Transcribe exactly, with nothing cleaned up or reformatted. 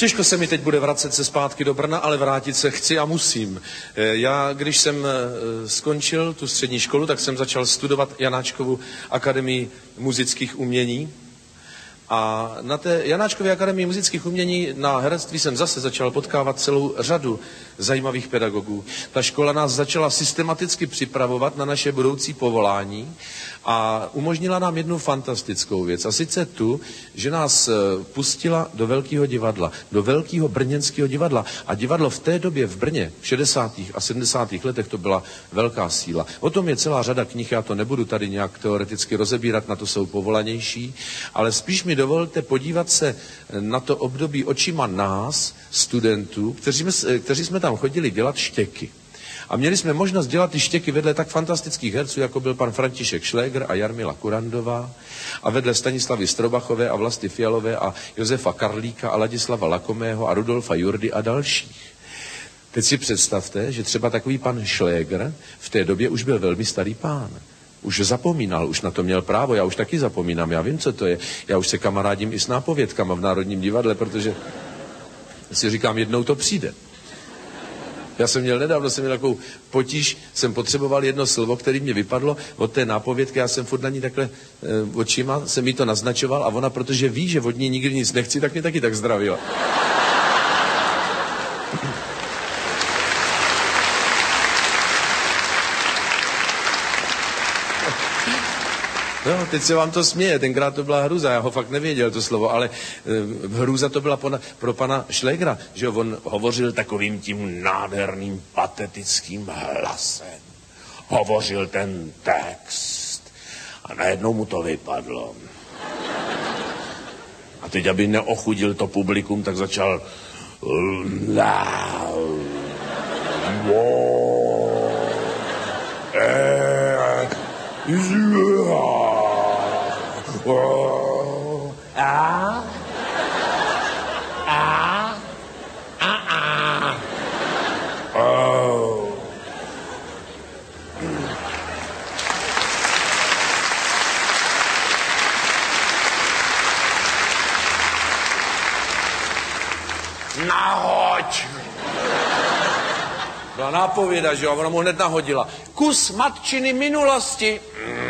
Těžko se mi teď bude vracet se zpátky do Brna, ale vrátit se chci a musím. Já, když jsem skončil tu střední školu, tak jsem začal studovat Janáčkovu akademii muzických umění. A na té Janáčkově akademii muzických umění na herectví jsem zase začal potkávat celou řadu zajímavých pedagogů. Ta škola nás začala systematicky připravovat na naše budoucí povolání a umožnila nám jednu fantastickou věc. A sice tu, že nás pustila do velkého divadla, do velkého brněnského divadla. A divadlo v té době v Brně, v šedesátých a sedmdesátých letech, to byla velká síla. O tom je celá řada knih, já to nebudu tady nějak teoreticky rozebírat, na to jsou povolanější, ale spíš mi dovolte podívat se na to období očima nás, studentů, kteří, kteří jsme tam chodili dělat štěky. A měli jsme možnost dělat ty štěky vedle tak fantastických herců, jako byl pan František Šlégr a Jarmila Kurandová, a vedle Stanislavy Strobachové a Vlasty Fialové a Josefa Karlíka a Ladislava Lakomého a Rudolfa Jurdy a dalších. Teď si představte, že třeba takový pan Šlégr v té době už byl velmi starý pán. Už zapomínal, už na to měl právo, já už taky zapomínám, já vím, co to je. Já už se kamarádím i s nápovědkama v Národním divadle, protože si říkám, jednou to přijde. Já jsem měl nedávno, jsem měl takovou potíž, jsem potřeboval jedno slovo, které mě vypadlo od té nápovědky, já jsem furt na ní takhle e, očima, jsem jí to naznačoval a ona, protože ví, že od ní nikdy nic nechci, tak mě taky tak zdravila. No, teď se vám to směje, tenkrát to byla hruza, já ho fakt nevěděl to slovo, ale e, hruza to byla pona, pro pana Šlégra, že on hovořil takovým tím nádherným patetickým hlasem. Hovořil ten text a najednou mu to vypadlo. A teď, aby neochudil to publikum, tak začal A, a, a, a. Oh. Nahoď! Byla nápověda, že jo, ona mu hned nahodila. Kus matčiny minulosti.